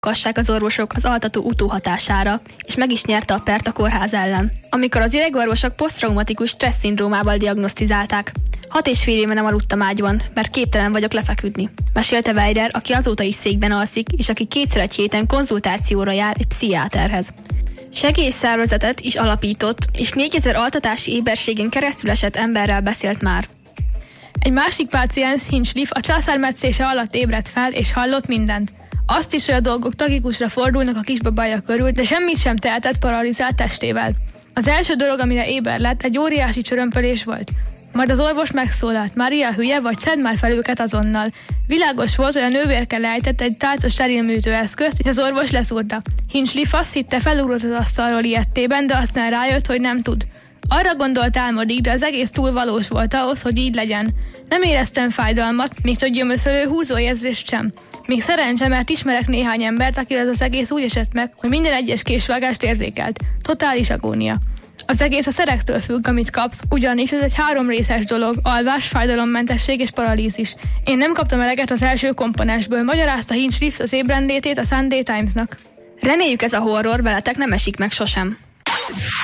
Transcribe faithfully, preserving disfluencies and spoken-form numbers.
kassák az orvosok az altató utóhatására, és meg is nyerte a pert a kórház ellen. Amikor az idegorvosok posztraumatikus stressz szindrómával diagnosztizálták. Hat és fél éve nem aludtam ágyban, mert képtelen vagyok lefeküdni. Mesélte Weider, aki azóta is székben alszik, és aki kétszer egy héten konzultációra jár egy pszichiáterhez. Segélyszervezetet is alapított, és négyezer altatási éberségen keresztül esett emberrel beszélt már. Egy másik páciens, Hinchliffe, a császármetszése alatt ébredt fel, és hallott mindent. Azt is, hogy a dolgok tragikusra fordulnak a kisbabája körül, de semmit sem tehetett paralizált testével. Az első dolog, amire éber lett, egy óriási csörömpölés volt. Majd az orvos megszólalt: Mária, hülye vagy, szedd már fel őket azonnal. Világos volt, hogy a nővérke lejtett egy tálca sterilműtőeszközt, és az orvos leszúrta. Hinchliffe azt hitte, felugrott az asztalról ijedtében, de aztán rájött, hogy nem tud. Arra gondolt álmodig, de az egész túl valós volt ahhoz, hogy így legyen. Nem éreztem fájdalmat, még csak gyömöszölő húzóérzést sem. Még szerencse, mert ismerek néhány embert, akivel az egész úgy esett meg, hogy minden egyes késvágást érzékelt. Totális agónia. Az egész a szerektől függ, amit kapsz, ugyanis ez egy háromrészes dolog: alvás, fájdalommentesség és paralízis. Én nem kaptam eleget az első komponensből, magyarázta Hinchliffe az ébrenlétét a Sunday Times-nak. Reméljük, ez a horror veletek nem esik meg sosem.